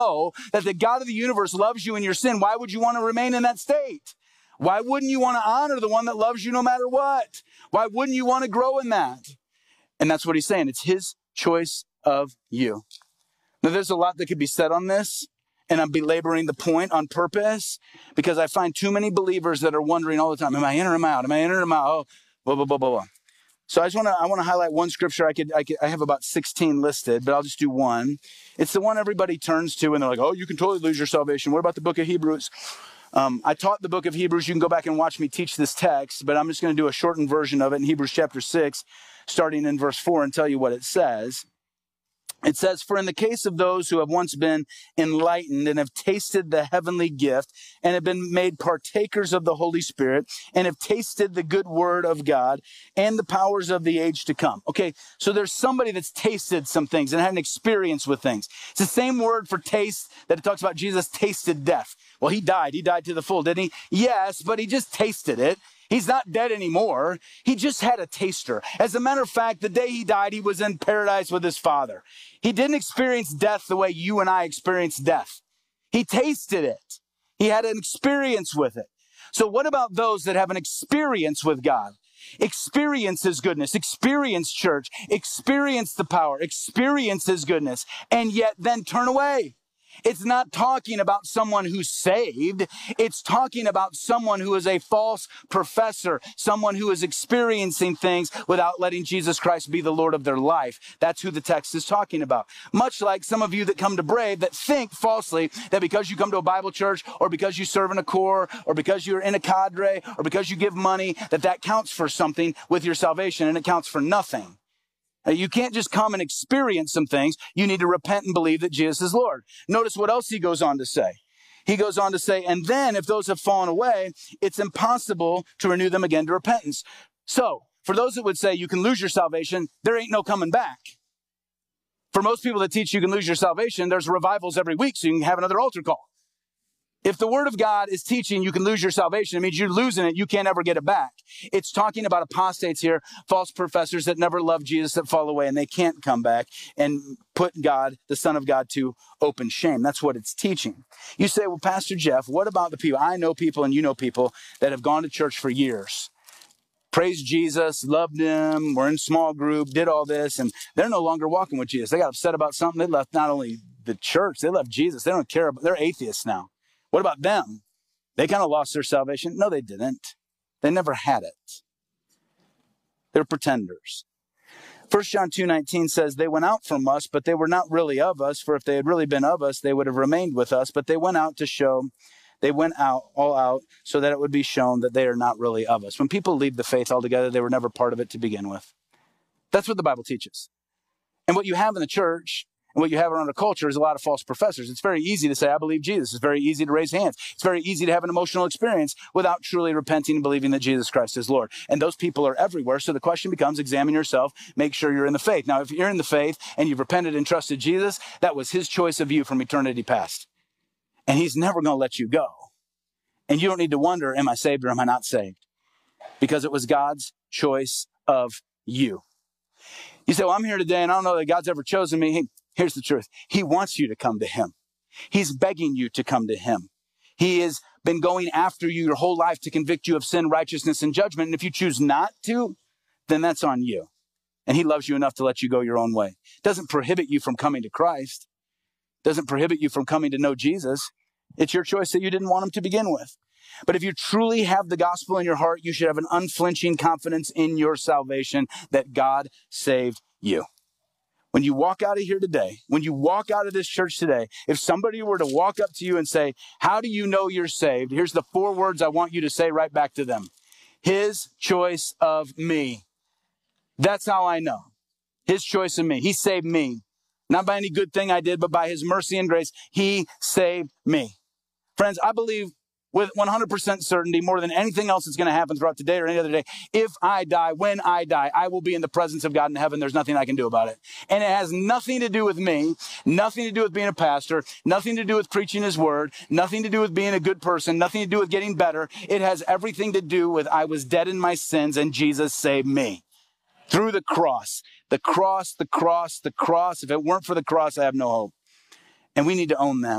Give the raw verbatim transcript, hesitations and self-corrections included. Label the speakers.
Speaker 1: know that the God of the universe loves you in your sin, why would you want to remain in that state? Why wouldn't you want to honor the one that loves you no matter what? Why wouldn't you want to grow in that? And that's what he's saying. It's his choice of you. Now, there's a lot that could be said on this, and I'm belaboring the point on purpose because I find too many believers that are wondering all the time, am I in or am I out? Am I in or am I out? Oh, blah, blah, blah, blah, blah. So I just want to I want to highlight one scripture. I could, I could I have about sixteen listed, but I'll just do one. It's the one everybody turns to, and they're like, oh, you can totally lose your salvation. What about the book of Hebrews? Um, I taught the book of Hebrews. You can go back and watch me teach this text, but I'm just going to do a shortened version of it in Hebrews chapter six, starting in verse four, and tell you what it says. It says, for in the case of those who have once been enlightened and have tasted the heavenly gift and have been made partakers of the Holy Spirit and have tasted the good word of God and the powers of the age to come. Okay, so there's somebody that's tasted some things and had an experience with things. It's the same word for taste that it talks about Jesus tasted death. Well, he died. He died to the full, didn't he? Yes, but he just tasted it. He's not dead anymore. He just had a taster. As a matter of fact, the day he died, he was in paradise with his Father. He didn't experience death the way you and I experience death. He tasted it. He had an experience with it. So what about those that have an experience with God? Experience his goodness, experience church, experience the power, experience his goodness, and yet then turn away. It's not talking about someone who's saved. It's talking about someone who is a false professor, someone who is experiencing things without letting Jesus Christ be the Lord of their life. That's who the text is talking about. Much like some of you that come to Brave that think falsely that because you come to a Bible church or because you serve in a corps or because you're in a cadre or because you give money, that that counts for something with your salvation, and it counts for nothing. You can't just come and experience some things. You need to repent and believe that Jesus is Lord. Notice what else he goes on to say. He goes on to say, and then if those have fallen away, it's impossible to renew them again to repentance. So for those that would say you can lose your salvation, there ain't no coming back. For most people that teach you can lose your salvation, there's revivals every week so you can have another altar call. If the word of God is teaching you can lose your salvation, it means you're losing it. You can't ever get it back. It's talking about apostates here, false professors that never love Jesus, that fall away, and they can't come back and put God, the Son of God, to open shame. That's what it's teaching. You say, well, Pastor Jeff, what about the people? I know people and you know people that have gone to church for years. Praised Jesus, loved him, were in small group, did all this, and they're no longer walking with Jesus. They got upset about something. They left not only the church, they left Jesus. They don't care about, they're atheists now. What about them? They kind of lost their salvation. No, they didn't. They never had it. They're pretenders. First John two nineteen says, they went out from us, but they were not really of us. For if they had really been of us, they would have remained with us. But they went out to show, they went out, all out, so that it would be shown that they are not really of us. When people leave the faith altogether, they were never part of it to begin with. That's what the Bible teaches. And what you have in the church and what you have around our culture is a lot of false professors. It's very easy to say, I believe Jesus. It's very easy to raise hands. It's very easy to have an emotional experience without truly repenting and believing that Jesus Christ is Lord. And those people are everywhere. So the question becomes, examine yourself, make sure you're in the faith. Now, if you're in the faith and you've repented and trusted Jesus, that was his choice of you from eternity past. And he's never going to let you go. And you don't need to wonder, am I saved or am I not saved? Because it was God's choice of you. You say, well, I'm here today and I don't know that God's ever chosen me. Hey, here's the truth. He wants you to come to him. He's begging you to come to him. He has been going after you your whole life to convict you of sin, righteousness, and judgment. And if you choose not to, then that's on you. And he loves you enough to let you go your own way. Doesn't prohibit you from coming to Christ. Doesn't prohibit you from coming to know Jesus. It's your choice that you didn't want him to begin with. But if you truly have the gospel in your heart, you should have an unflinching confidence in your salvation that God saved you. When you walk out of here today, when you walk out of this church today, if somebody were to walk up to you and say, how do you know you're saved? Here's the four words I want you to say right back to them. His choice of me. That's how I know. His choice of me. He saved me. Not by any good thing I did, but by his mercy and grace, he saved me. Friends, I believe with one hundred percent certainty, more than anything else that's going to happen throughout today or any other day, if I die, when I die, I will be in the presence of God in heaven. There's nothing I can do about it. And it has nothing to do with me, nothing to do with being a pastor, nothing to do with preaching his word, nothing to do with being a good person, nothing to do with getting better. It has everything to do with I was dead in my sins and Jesus saved me. Through the cross, the cross, the cross, the cross. If it weren't for the cross, I have no hope. and we need to own them.